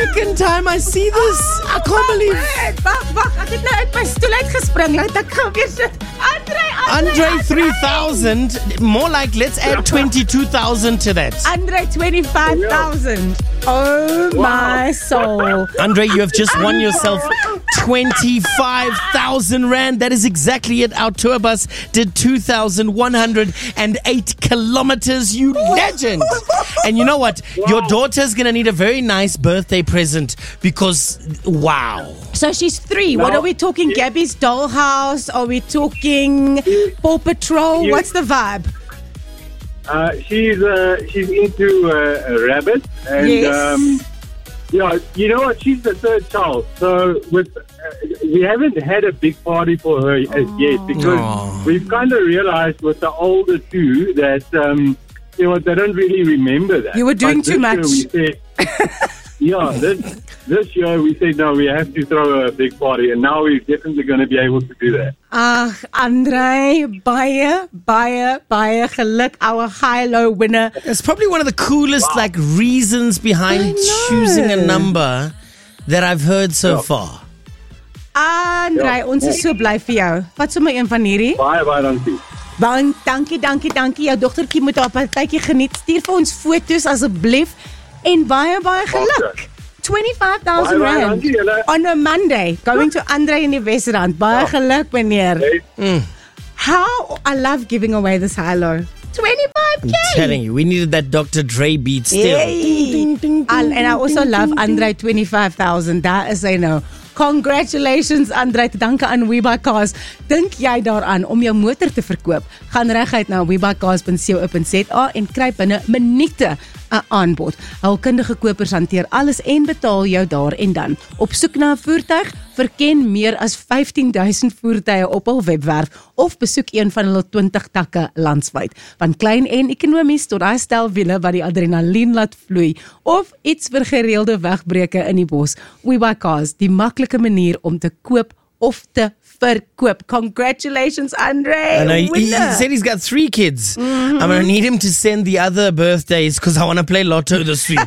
second time I see this. I can't believe. Wag, ek het nou uit my stoel uitgespring. Laat ek gou weer sit. Andre 3,000. More like, let's add 22,000 to that. Andre 25,000. Oh my soul. Andre, you have just won yourself 25,000 rand. That is exactly it. Our tour bus did 2,108 kilometers. You legend. And you know what? Your daughter's going to need a very nice birthday present because, wow. So she's 3. What are we talking? Gabby's Dollhouse? Are we talking Paw Patrol? What's the vibe? She's into rabbits, and Yes. yeah, you know what? She's the third child, so we haven't had a big party for her as yet because we've kind of realized with the older two that you know they don't really remember that. You were doing too much. Yeah, this year we said no, we have to throw a big party, and now we're definitely going to be able to do that. Andre, baie geluk, our high-low winner. It's probably one of the coolest reasons behind choosing a number that I've heard so far. Andre, ons is so bly vir jou. Wat sommer een van hierdie? Baie dankie. Dankie. Jou dogtertjie moet haar partytjie geniet. Stuur vir ons foto's asseblief. En baie geluk. 25,000 rand on a Monday. Going to Andre in die Wesrand. Baie geluk, meneer. How I love giving away this high-low. 25K. I'm telling you, we needed that Dr. Dre beat still. And I also love Andre 25,000. Daar is hy nou. Congratulations Andre, te danke aan WeBuyCars. Dink jy daaraan om jou motor te verkoop? Gaan reguit na webuycars.co.za en kry binne minute 'n aanbod. Hulkundige kopers hanteer alles en betaal jou daar en dan. Op soek na 'n voertuig? Verken meer as 15,000 voertuie op hul webwerf of besoek een van hulle 20 takke landwyd. Van klein en ekonomies tot daai stel wiele wat die adrenalien laat vloei of iets vir gereelde wegbreuke in die bos. WeBuyCars, die maklike manier om te koop of te verkoop. Congratulations, Andre. I know, he said he's got 3 kids. I'm going to need him to send the other birthdays because I want to play Lotto this week.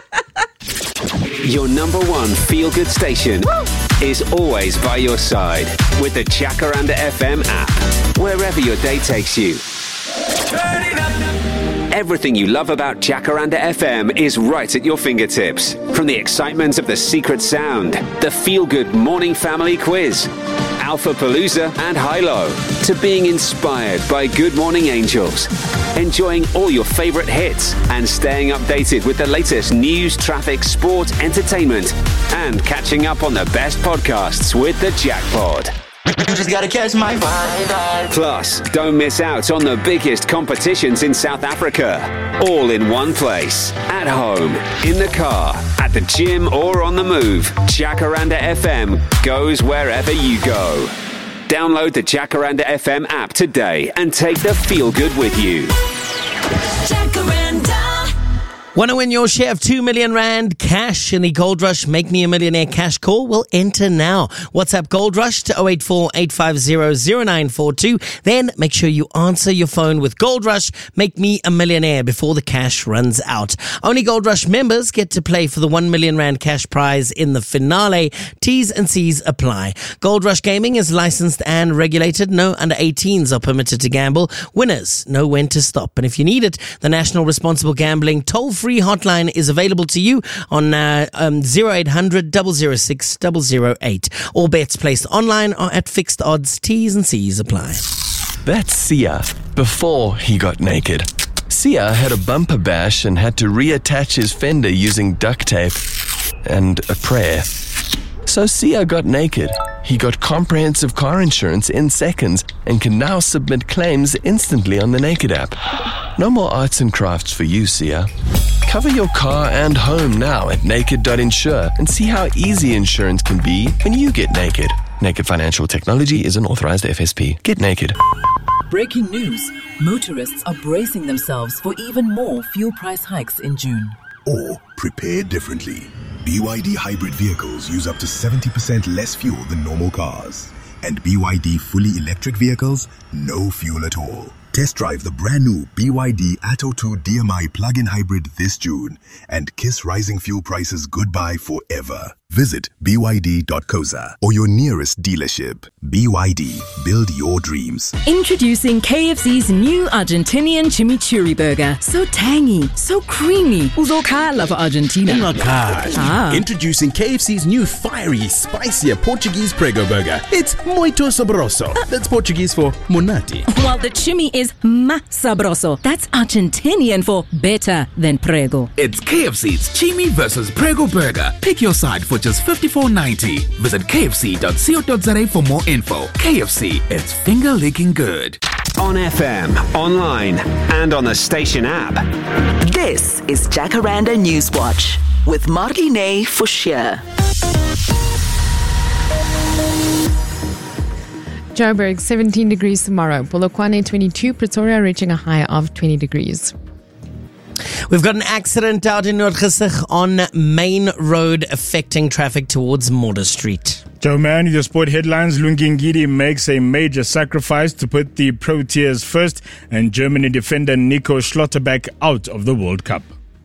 Your number one feel-good station is always by your side with the Jacaranda FM app, wherever your day takes you. Everything you love about Jacaranda FM is right at your fingertips. From the excitement of the secret sound, the feel-good morning family quiz, Alpha Palooza and High-Low, to being inspired by Good Morning Angels, enjoying all your favorite hits and staying updated with the latest news, traffic, sport, entertainment, and catching up on the best podcasts with the Jackpod. You just gotta catch my vibe. Plus, don't miss out on the biggest competitions in South Africa. All in one place. At home, in the car, at the gym, or on the move. Jacaranda FM goes wherever you go. Download the Jacaranda FM app today and take the feel good with you. Jacaranda. Want to win your share of 2 million rand cash in the Gold Rush Make Me a Millionaire cash call? Well, enter now. WhatsApp Gold Rush to 084-850-0942. Then make sure you answer your phone with Gold Rush Make Me a Millionaire before the cash runs out. Only Gold Rush members get to play for the 1 million rand cash prize in the finale. T's and C's apply. Gold Rush Gaming is licensed and regulated. No under 18s are permitted to gamble. Winners know when to stop. And if you need it, the National Responsible Gambling toll-free hotline is available to you on 0800 006 008. All bets placed online are at fixed odds. T's and C's apply. That's Sia before he got naked. Sia had a bumper bash and had to reattach his fender using duct tape and a prayer. So Sia got naked. He got comprehensive car insurance in seconds and can now submit claims instantly on the Naked app. No more arts and crafts for you, Sia. Cover your car and home now at naked.insure and see how easy insurance can be when you get naked. Naked Financial Technology is an authorized FSP. Get naked. Breaking news. Motorists are bracing themselves for even more fuel price hikes in June. Or prepare differently. BYD hybrid vehicles use up to 70% less fuel than normal cars. And BYD fully electric vehicles, no fuel at all. Test drive the brand new BYD Atto 2 DMI plug-in hybrid this June and kiss rising fuel prices goodbye forever. Visit byd.coza or your nearest dealership. BYD, build your dreams. Introducing KFC's new Argentinian chimichurri burger. So tangy, so creamy. Uzokhala for Argentina. Introducing KFC's new fiery, spicier Portuguese prego burger. It's muito sabroso. That's Portuguese for monati. While the chimi is más sabroso. That's Argentinian for better than prego. It's KFC's chimi versus prego burger. Pick your side for just $54.90. Visit kfc.co.za for more info. KFC, it's finger-licking good. On FM, online, and on the station app. This is Jacaranda News Watch with Marlene Forshire. Joburg 17 degrees tomorrow. Polokwane 22, Pretoria reaching a high of 20 degrees. We've got an accident out in Noordgesig on Main Road affecting traffic towards Morder Street. Joe Man, your sport headlines. Lungingidi makes a major sacrifice to put the Proteas first, and Germany defender Nico Schlotterbeck out of the World Cup.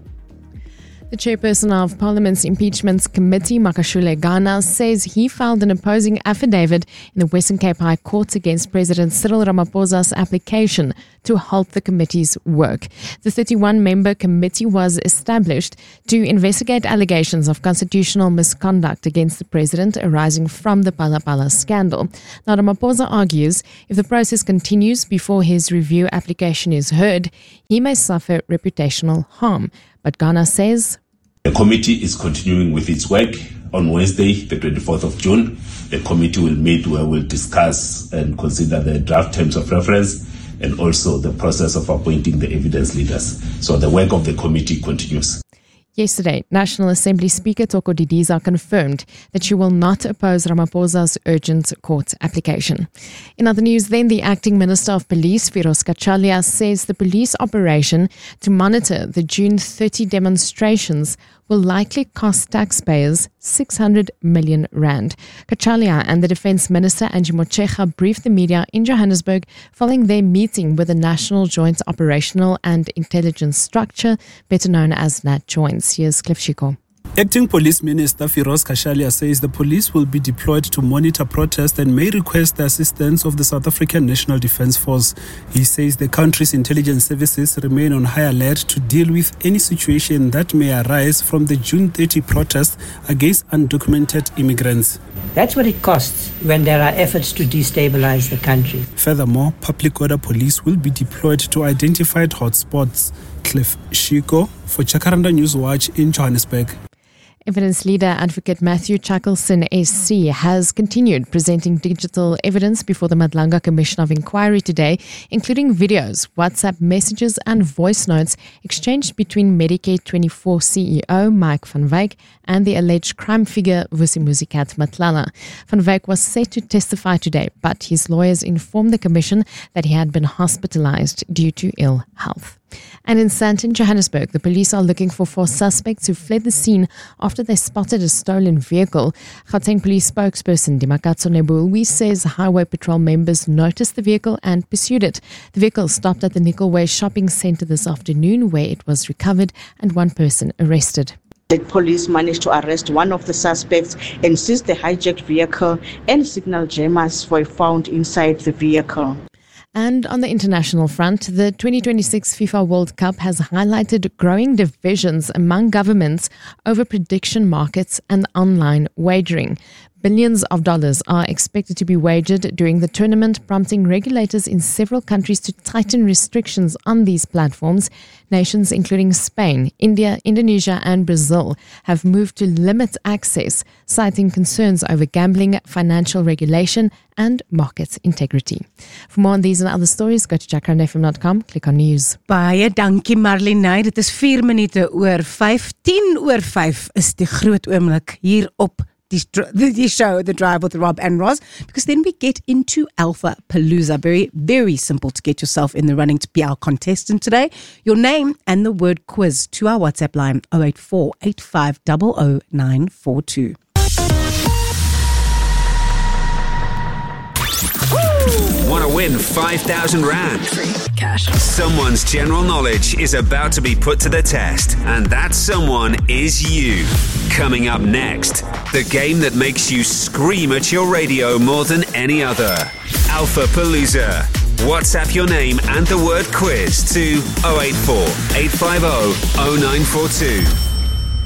The chairperson of Parliament's Impeachment Committee, Makashule Ghana, says he filed an opposing affidavit in the Western Cape High Court against President Cyril Ramaphosa's application to halt the committee's work. The 31-member committee was established to investigate allegations of constitutional misconduct against the president arising from the Palapala scandal. Now, Ramaphosa argues if the process continues before his review application is heard, he may suffer reputational harm. But Ghana says the committee is continuing with its work. On Wednesday, the 24th of June, the committee will meet where we'll discuss and consider the draft terms of reference and also the process of appointing the evidence leaders. So the work of the committee continues. Yesterday, National Assembly Speaker Toko Didiza confirmed that she will not oppose Ramaphosa's urgent court application. In other news, then, the acting Minister of Police, Firoz Kachalia, says the police operation to monitor the June 30 demonstrations will likely cost taxpayers 600 million rand. Kachalia and the Defence Minister Angie Motshekga briefed the media in Johannesburg following their meeting with the National Joint Operational and Intelligence Structure, better known as NAT Joints. Here's Cliff Shiko. Acting Police Minister Firoz Kachalia says the police will be deployed to monitor protests and may request the assistance of the South African National Defence Force. He says the country's intelligence services remain on high alert to deal with any situation that may arise from the June 30 protests against undocumented immigrants. That's what it costs when there are efforts to destabilize the country. Furthermore, public order police will be deployed to identified hotspots. Cliff Shiko for Jacaranda News Watch in Johannesburg. Evidence leader Advocate Matthew Chuckleson SC has continued presenting digital evidence before the Madlanga Commission of Inquiry today, including videos, WhatsApp messages and voice notes exchanged between Medicare 24 CEO Mike van Wyk and the alleged crime figure Vusimuzikat Matlala. Van Wyk was set to testify today, but his lawyers informed the Commission that he had been hospitalized due to ill health. And in Sandton, Johannesburg, the police are looking for 4 suspects who fled the scene after they spotted a stolen vehicle. Gauteng police spokesperson Dimakatso Nebulwi says highway patrol members noticed the vehicle and pursued it. The vehicle stopped at the Nickelway shopping centre this afternoon, where it was recovered and 1 person arrested. The police managed to arrest one of the suspects and seize the hijacked vehicle, and signal jammers were found inside the vehicle. And on the international front, the 2026 FIFA World Cup has highlighted growing divisions among governments over prediction markets and online wagering. Billions of dollars are expected to be wagered during the tournament, prompting regulators in several countries to tighten restrictions on these platforms. Nations including Spain, India, Indonesia and Brazil have moved to limit access, citing concerns over gambling, financial regulation and market integrity. For more on these and other stories, go to jacarandafm.com, click on news. Baie dankie Marlene, dit is 4 minute oor 5, 10 oor 5 is die groot oomblik hier op the show, The Drive with Rob and Roz, because then we get into Alpha Palooza. Very, very simple to get yourself in the running to be our contestant today. Your name and the word quiz to our WhatsApp line 084 85 000942. Want to win 5,000 rand? Cash. Someone's general knowledge is about to be put to the test, and that someone is you. Coming up next, the game that makes you scream at your radio more than any other. Alpha Palooza. WhatsApp your name and the word quiz to 084 850 0942.